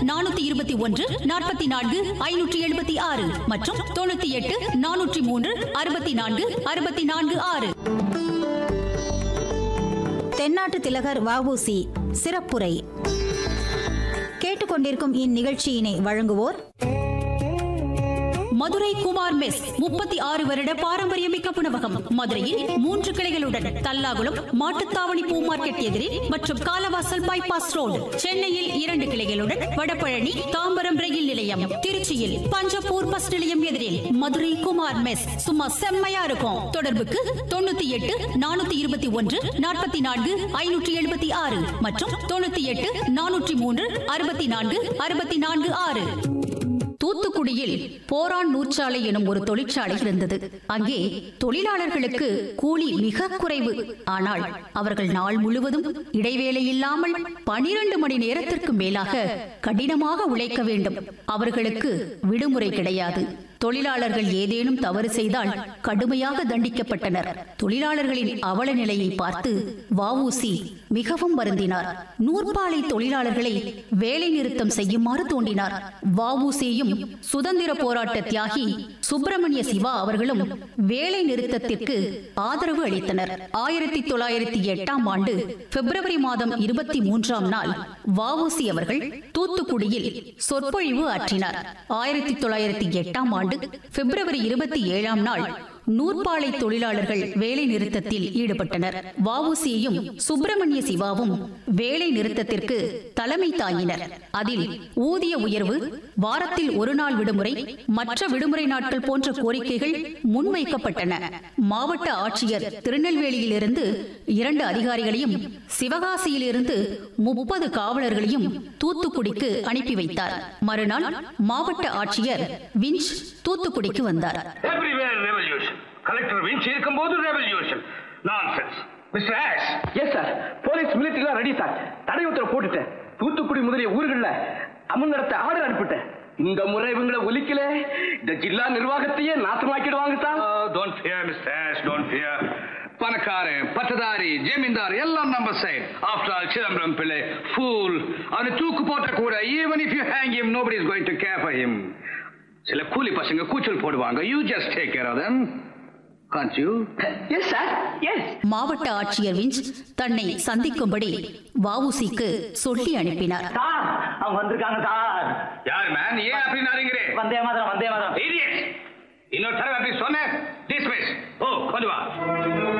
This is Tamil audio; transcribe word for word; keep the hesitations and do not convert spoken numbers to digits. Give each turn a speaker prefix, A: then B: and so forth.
A: நானூத்தி இருபத்தி ஒன்று நாற்பத்தி நான்கு ஐநூற்றி எழுபத்தி ஆறு மற்றும் தொண்ணூத்தி எட்டு நானூற்றி மூன்று அறுபத்தி நான்கு அறுபத்தி நான்கு ஆறு.
B: தென்னாட்டு திலகர் வ.உ.சி. சிறப்புரை கேட்டுக்கொண்டிருக்கும் இந்நிகழ்ச்சியினை வழங்குவோர்
A: மதுரை குமார் மெஸ். முப்பத்தி ஆறு வருட பாரம்பரியமிக்க உணவகம். மதுரையில் மூன்று கிளைகளுடன் தல்லாகுளம் மாட்டுத்தாவணி பூ மார்க்கெட் எதிரில் மற்றும் காலவாசல் பைபாஸ் ரோடு. சென்னையில் இரண்டு கிளைகளுடன் வடபழனி தாம்பரம் ரயில் நிலையம். திருச்சியில் பஞ்சப்பூர் பஸ் நிலையம் எதிரில் மதுரை குமார் மெஸ். சும்மா செம்மையா இருக்கும். தொடர்புக்கு தொண்ணூத்தி எட்டு நானூத்தி இருபத்தி ஒன்று நாற்பத்தி நான்கு ஐநூற்றி எழுபத்தி ஆறு மற்றும் தொண்ணூத்தி எட்டு நானூற்றி மூன்று அறுபத்தி நான்கு அறுபத்தி நான்கு ஆறு. தூத்துக்குடியில் போரான் நூற்சாலை எனும் ஒரு தொழிற்சாலை இருந்தது. அங்கே தொழிலாளர்களுக்கு கூலி மிக குறைவு. ஆனால் அவர்கள் நாள் முழுவதும் இடைவேளை இல்லாமல் பனிரெண்டு மணி நேரத்திற்கு மேலாக கடினமாக உழைக்க வேண்டும். அவர்களுக்கு விடுமுறை கிடையாது. தொழிலாளர்கள் ஏதேனும் தவறு செய்தால் கடுமையாக தண்டிக்கப்பட்டனர். தொழிலாளர்களின் அவல நிலையை பார்த்து வ.உ.சி. மிகவும் வருந்தினார். நூற்பாலை தொழிலாளர்களை வேலை நிறுத்தம் செய்யுமாறு தோண்டினார். வ.உ.சி.யும் சுதந்திர போராட்ட தியாகி சுப்பிரமணிய சிவா அவர்களும் வேலை நிறுத்தத்திற்கு ஆதரவு அளித்தனர். ஆயிரத்தி தொள்ளாயிரத்தி எட்டாம் ஆண்டு பிப்ரவரி மாதம் இருபத்தி மூன்றாம் நாள் வ.உ.சி. அவர்கள் தூத்துக்குடியில் சொற்பொழிவு ஆற்றினார். ஆயிரத்தி தொள்ளாயிரத்தி எட்டாம் ஆண்டு பிப்ரவரி இருபத்தி ஏழாம் நாள் நூற்பாலை தொழிலாளர்கள் வேலை நிறுத்தத்தில் ஈடுபட்டனர். வ.உ.சி.யும் சுப்பிரமணிய சிவாவும் வேலை நிறுத்தத்திற்கு தலைமை தாங்கினர். அதில் ஊதிய உயர்வு, வாரத்தில் ஒரு நாள் விடுமுறை, மற்ற விடுமுறை நாட்கள் போன்ற கோரிக்கைகள் முன்வைக்கப்பட்டன. மாவட்ட ஆட்சியர் திருநெல்வேலியிலிருந்து இரண்டு அதிகாரிகளையும் சிவகாசியிலிருந்து முப்பது காவலர்களையும் தூத்துக்குடிக்கு அனுப்பி வைத்தார். மறுநாள் மாவட்ட ஆட்சியர் விஞ்ச் தூத்துக்குடிக்கு வந்தார்.
C: கலெக்டர் விஞ்ச் இருக்கும்போது revolution. Nonsense. Mister ash.
D: Yes sir. Police மிலிட்டரிலாம் ready sir. தடை உத்தரவு போட்டுட்டேன். தூத்துக்குடி முதலிய ஊர்களில் அமல் நடத்த ஆர்டர் அனுப்பிட்டேன். இந்த முறை இவங்களை ஒலிக்கல இந்த ஜில்லா நிர்வாகத்தையே நாசமாக்கிடுவாங்க sir.
C: Don't fear mister ash, don't fear. பணக்காரன், பட்டதாரி, ஜமீன்தார் எல்லாம் நம்ம side. After all Chidambaram Pillai pool. அவனை தூக்கு போட்ட கூட even if you hang him nobody is going to care for him. சில கூலி பசங்க கூச்சல் போடுவாங்க. You just take care of them. Can't you?
D: Yes sir. Yes.
A: மாவட்ட ஆட்சியர் விஞ்ச் தன்னை சந்திக்கும்படி வ.உ.சி.க்கு சொல்லி அனுப்பினார்.
D: சார் அவங்க வந்திருக்காங்க சார்.
C: யார் மேன்? ஏன் அப்படி நாரிங்கறே?
D: வந்தே மாதரம் வந்தே மாதரம்.
C: இடியட். இன்னொரு தடவை அப்படி சொன்ன டிஸ்மிஸ். ஓ கொஞ்சம் வா.